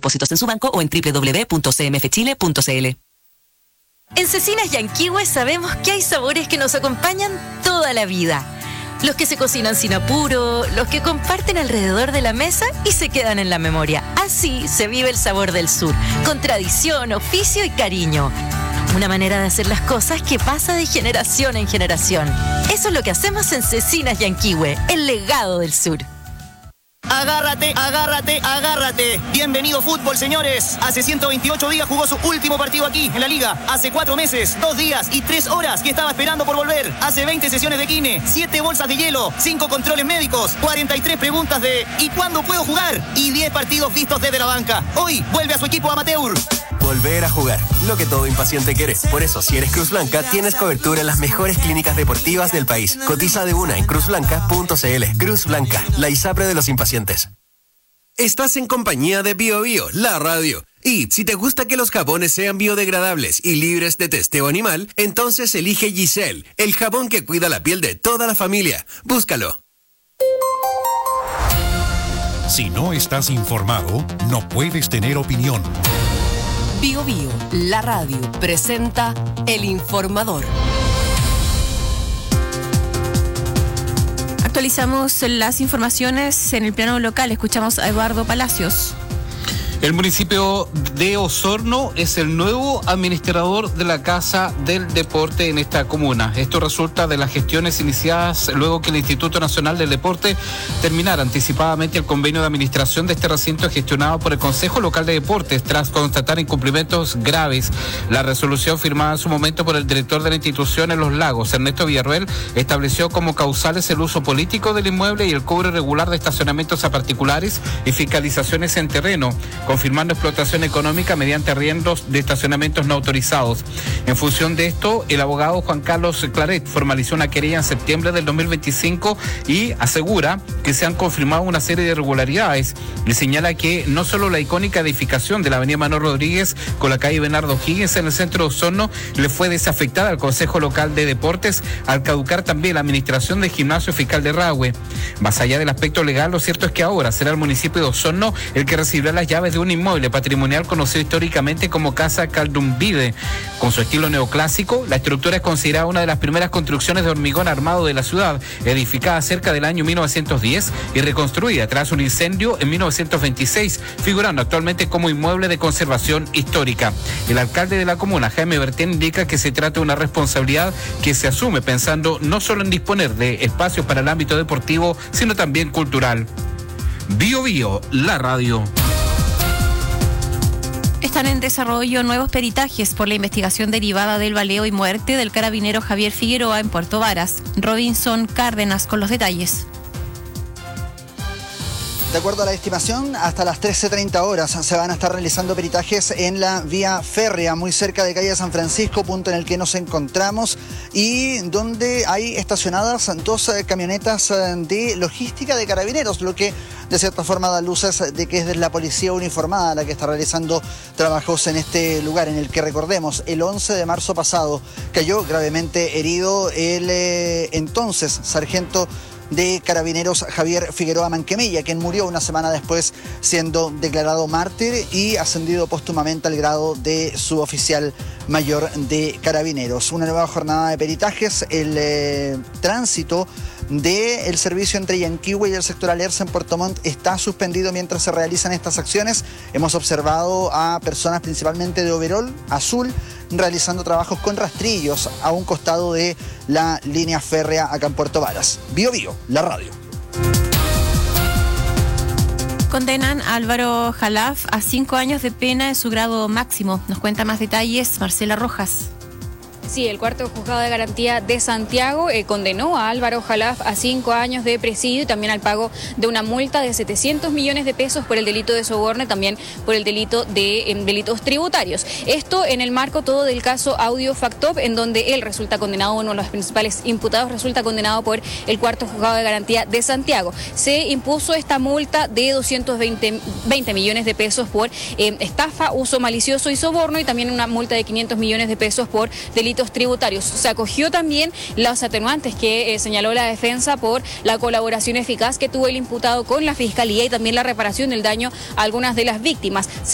depósitos en su banco o en www.cmfchile.cl. En Cecinas Yanquihue sabemos que hay sabores que nos acompañan toda la vida. Los que se cocinan sin apuro, los que comparten alrededor de la mesa y se quedan en la memoria. Así se vive el sabor del sur, con tradición, oficio y cariño. Una manera de hacer las cosas que pasa de generación en generación. Eso es lo que hacemos en Cecinas Yanquihue, el legado del sur. Agárrate, agárrate, agárrate. Bienvenido fútbol, señores. Hace 128 días jugó su último partido aquí, en la Liga. Hace 4 meses, 2 días y 3 horas que estaba esperando por volver. Hace 20 sesiones de kine, 7 bolsas de hielo, 5 controles médicos, 43 preguntas de ¿y cuándo puedo jugar? Y 10 partidos vistos desde la banca. Hoy vuelve a su equipo amateur. Volver a jugar, lo que todo impaciente quiere. Por eso, si eres Cruz Blanca, tienes cobertura en las mejores clínicas deportivas del país. Cotiza de una en cruzblanca.cl. Cruz Blanca, la ISAPRE de los impacientes. Estás en compañía de Bio Bio, la radio. Y si te gusta que los jabones sean biodegradables y libres de testeo animal, entonces elige Giselle, el jabón que cuida la piel de toda la familia. Búscalo. Si no estás informado, no puedes tener opinión. Bio Bio, la radio, presenta El Informador. Actualizamos las informaciones en el plano local. Escuchamos a Eduardo Palacios. El municipio de Osorno es el nuevo administrador de la Casa del Deporte en esta comuna. Esto resulta de las gestiones iniciadas luego que el Instituto Nacional del Deporte terminara anticipadamente el convenio de administración de este recinto gestionado por el Consejo Local de Deportes tras constatar incumplimientos graves. La resolución firmada en su momento por el director de la institución en Los Lagos, Ernesto Villarroel, estableció como causales el uso político del inmueble y el cobro irregular de estacionamientos a particulares y fiscalizaciones en terreno, confirmando explotación económica mediante arriendos de estacionamientos no autorizados. En función de esto, el abogado Juan Carlos Claret formalizó una querella en septiembre del 2025 y asegura que se han confirmado una serie de irregularidades. Le señala que no solo la icónica edificación de la avenida Manuel Rodríguez con la calle Bernardo Higgins en el centro de Osorno le fue desafectada al Consejo Local de Deportes al caducar también la administración del gimnasio fiscal de Rahue. Más allá del aspecto legal, lo cierto es que ahora será el municipio de Osorno el que recibirá las llaves de un inmueble patrimonial conocido históricamente como Casa Caldumbide. Con su estilo neoclásico, la estructura es considerada una de las primeras construcciones de hormigón armado de la ciudad, edificada cerca del año 1910 y reconstruida tras un incendio en 1926, figurando actualmente como inmueble de conservación histórica. El alcalde de la comuna, Jaime Bertén, indica que se trata de una responsabilidad que se asume pensando no solo en disponer de espacios para el ámbito deportivo, sino también cultural. Bio Bio, la radio. Están en desarrollo nuevos peritajes por la investigación derivada del baleo y muerte del carabinero Javier Figueroa en Puerto Varas. Robinson Cárdenas con los detalles. De acuerdo a la estimación, hasta las 13:30 horas se van a estar realizando peritajes en la vía férrea, muy cerca de calle San Francisco, punto en el que nos encontramos y donde hay estacionadas 2 camionetas de logística de carabineros, lo que de cierta forma da luces de que es de la policía uniformada la que está realizando trabajos en este lugar, en el que, recordemos, el 11 de marzo pasado cayó gravemente herido el entonces sargento de Carabineros Javier Figueroa Manquemilla, quien murió una semana después siendo declarado mártir y ascendido póstumamente al grado de suboficial mayor de Carabineros. Una nueva jornada de peritajes, el tránsito del servicio entre Yanquihue y el sector Alerce en Puerto Montt está suspendido mientras se realizan estas acciones. Hemos observado a personas principalmente de overol azul realizando trabajos con rastrillos a un costado de la línea férrea acá en Puerto Varas. Bio Bio, la radio. Condenan a Álvaro Jalaf a 5 años de pena en su grado máximo. Nos cuenta más detalles Marcela Rojas. Sí, el cuarto juzgado de garantía de Santiago condenó a Álvaro Jalaf a 5 años de presidio y también al pago de una multa de 700 millones de pesos por el delito de soborno y también por el delito de delitos tributarios. Esto en el marco todo del caso Audio Factop, en donde él resulta condenado, uno de los principales imputados resulta condenado por el cuarto juzgado de garantía de Santiago. Se impuso esta multa de 220 millones de pesos por estafa, uso malicioso y soborno, y también una multa de 500 millones de pesos por delitos tributarios. Se acogió también los atenuantes que señaló la defensa por la colaboración eficaz que tuvo el imputado con la Fiscalía y también la reparación del daño a algunas de las víctimas.